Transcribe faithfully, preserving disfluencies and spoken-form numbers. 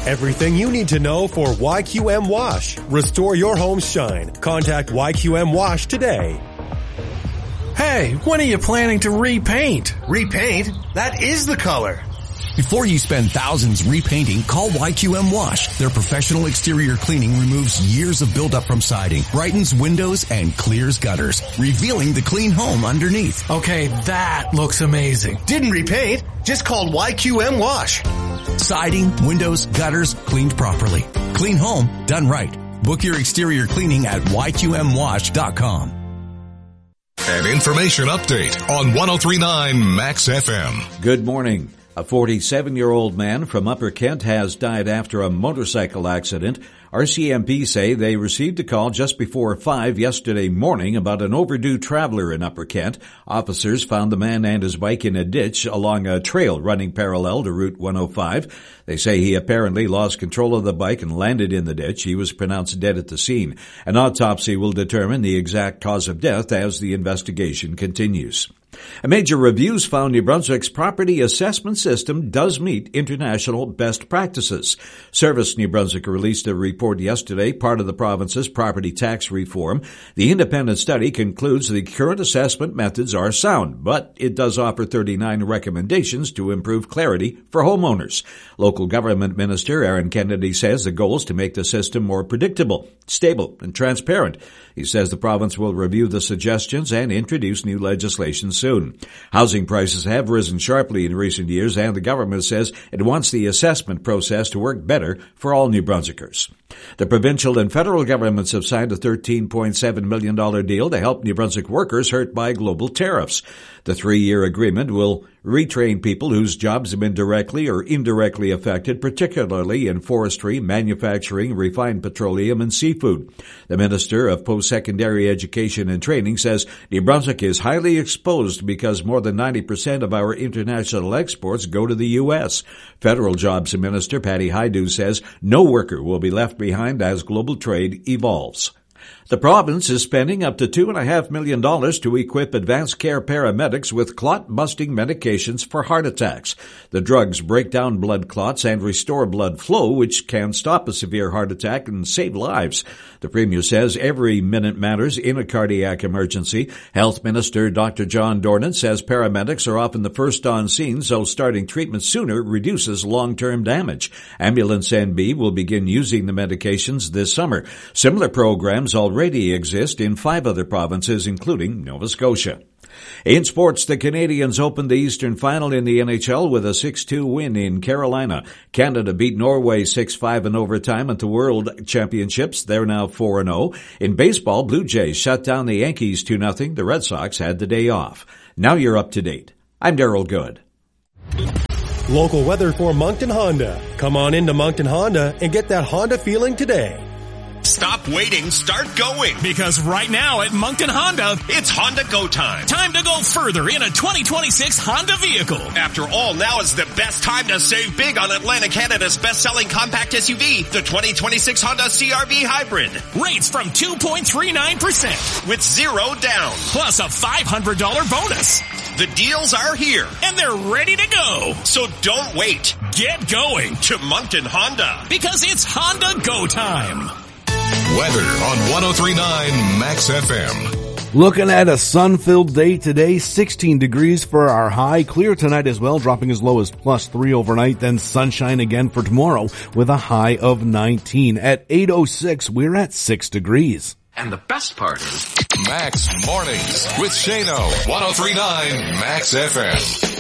Everything you need to know for Y Q M Wash. Restore your home's shine. Contact Y Q M Wash today. Hey, when are you planning to repaint? Repaint? That is the color. Before you spend thousands repainting, call Y Q M Wash. Their professional exterior cleaning removes years of buildup from siding, brightens windows, and clears gutters, revealing the clean home underneath. Okay, that looks amazing. Didn't repaint, just called Y Q M Wash. Siding, windows, gutters, cleaned properly. Clean home, done right. Book your exterior cleaning at Y Q M wash dot com. An information update on one oh three point nine Max F M. Good morning. A forty-seven-year-old man from Upper Kent has died after a motorcycle accident. R C M P say they received a call just before five yesterday morning about an overdue traveler in Upper Kent. Officers found the man and his bike in a ditch along a trail running parallel to Route one oh five. They say he apparently lost control of the bike and landed in the ditch. He was pronounced dead at the scene. An autopsy will determine the exact cause of death as the investigation continues. A major reviews found New Brunswick's property assessment system does meet international best practices. Service New Brunswick released a report yesterday, part of the province's property tax reform. The independent study concludes the current assessment methods are sound, but it does offer thirty-nine recommendations to improve clarity for homeowners. Local government minister Aaron Kennedy says the goal is to make the system more predictable, stable, and transparent. He says the province will review the suggestions and introduce new legislation soon. Housing prices have risen sharply in recent years, and the government says it wants the assessment process to work better for all New Brunswickers. The provincial and federal governments have signed a thirteen point seven million dollars deal to help New Brunswick workers hurt by global tariffs. The three-year agreement will retrain people whose jobs have been directly or indirectly affected, particularly in forestry, manufacturing, refined petroleum, and seafood. The Minister of Post-Secondary Education and Training says New Brunswick is highly exposed because more than ninety percent of our international exports go to the U S. Federal Jobs Minister Patty Hajdu says no worker will be left behind as global trade evolves. The province is spending up to two point five million dollars to equip advanced care paramedics with clot-busting medications for heart attacks. The drugs break down blood clots and restore blood flow, which can stop a severe heart attack and save lives. The Premier says every minute matters in a cardiac emergency. Health Minister Doctor John Dornan says paramedics are often the first on scene, so starting treatment sooner reduces long-term damage. Ambulance N B will begin using the medications this summer. Similar programs already exist in five other provinces, including Nova Scotia. In sports, the Canadians opened the Eastern Final in the N H L with a six two win in Carolina. Canada beat Norway six five in overtime at the World Championships. They're now four and oh. In baseball, Blue Jays shut down the Yankees two nothing. The Red Sox had the day off. Now you're up to date. I'm Daryl Good. Local weather for Moncton Honda. Come on into Moncton Honda and get that Honda feeling today. Stop waiting, start going. Because right now at Moncton Honda, it's Honda Go Time. Time to go further in a twenty twenty-six Honda vehicle. After all, now is the best time to save big on Atlantic Canada's best-selling compact S U V, the twenty twenty-six Honda C R V Hybrid. Rates from two point three nine percent. With zero down. Plus a five hundred dollars bonus. The deals are here. And they're ready to go. So don't wait. Get going to Moncton Honda. Because it's Honda Go Time. Weather on one oh three point nine Max F M. Looking at a sun-filled day today, sixteen degrees for our high. Clear tonight as well, dropping as low as plus three overnight. Then sunshine again for tomorrow with a high of nineteen. At eight oh six, we're at six degrees. And the best part is Max Mornings with Shano, one oh three point nine Max F M.